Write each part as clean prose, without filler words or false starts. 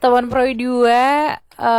Teman Pro 2,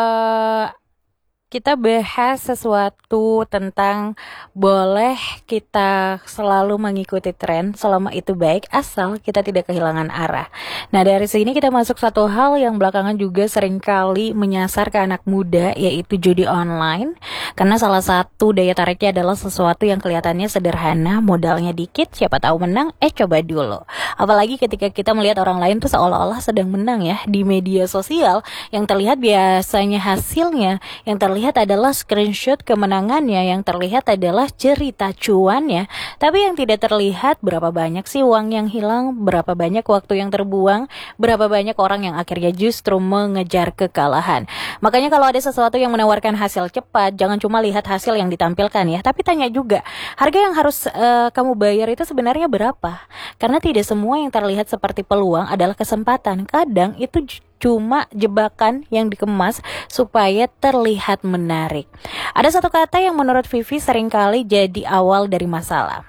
kita bahas sesuatu tentang boleh kita selalu mengikuti tren selama itu baik asal kita tidak kehilangan arah. Nah, dari sini kita masuk satu hal yang belakangan juga seringkali menyasar ke anak muda, yaitu judi online. Karena salah satu daya tariknya adalah sesuatu yang kelihatannya sederhana, modalnya dikit, siapa tahu menang, coba dulu. Apalagi ketika kita melihat orang lain tuh seolah-olah sedang menang ya di media sosial, yang terlihat biasanya hasilnya, yang terlihat adalah screenshot kemenangannya, yang terlihat adalah cerita cuannya, tapi yang tidak terlihat berapa banyak sih uang yang hilang, berapa banyak waktu yang terbuang, berapa banyak orang yang akhirnya justru mengejar kekalahan. Makanya kalau ada sesuatu yang menawarkan hasil cepat, jangan cuma lihat hasil yang ditampilkan ya, tapi tanya juga harga yang harus kamu bayar itu sebenarnya berapa. Karena tidak semua yang terlihat seperti peluang adalah kesempatan. Kadang itu cuma jebakan yang dikemas supaya terlihat menarik. Ada satu kata yang menurut Vivi seringkali jadi awal dari masalah.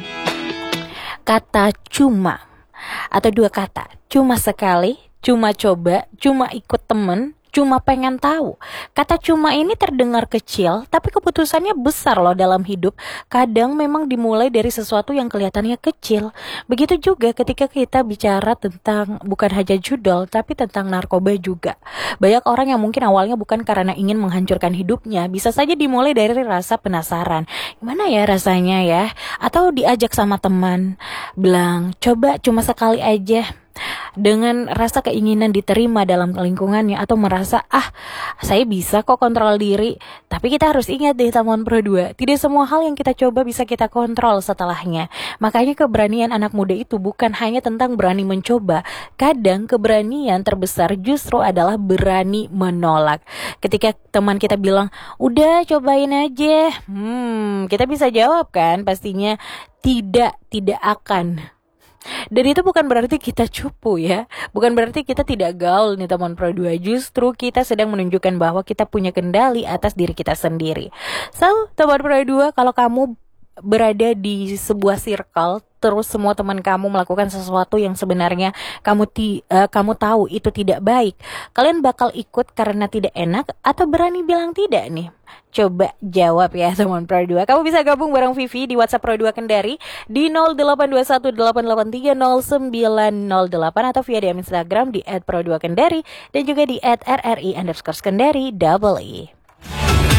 Kata cuma, atau dua kata, cuma sekali, cuma coba, cuma ikut temen, cuma pengen tahu. Kata cuma ini terdengar kecil, tapi keputusannya besar loh dalam hidup. Kadang memang dimulai dari sesuatu yang kelihatannya kecil. Begitu juga ketika kita bicara tentang bukan hanya judul, tapi tentang narkoba juga. Banyak orang yang mungkin awalnya bukan karena ingin menghancurkan hidupnya, bisa saja dimulai dari rasa penasaran. Gimana ya rasanya ya? Atau diajak sama teman, bilang, coba cuma sekali aja. Dengan rasa keinginan diterima dalam lingkungannya, atau merasa saya bisa kok kontrol diri. Tapi kita harus ingat deh teman Pro 2, tidak semua hal yang kita coba bisa kita kontrol setelahnya. Makanya keberanian anak muda itu bukan hanya tentang berani mencoba. Kadang keberanian terbesar justru adalah berani menolak. Ketika teman kita bilang, udah cobain aja, kita bisa jawab kan pastinya tidak akan. Dan itu bukan berarti kita cupu ya, bukan berarti kita tidak gaul nih teman Pro 2. Justru kita sedang menunjukkan bahwa kita punya kendali atas diri kita sendiri. So, teman Pro 2, kalau kamu berada di sebuah circle, terus semua teman kamu melakukan sesuatu yang sebenarnya kamu tahu itu tidak baik, kalian bakal ikut karena tidak enak atau berani bilang tidak nih? Coba jawab ya teman Pro 2. Kamu bisa gabung bareng Vivi di WhatsApp Pro 2 Kendari di 0821883908 atau via DM Instagram di @pro2kendari dan juga di @rri_kendari.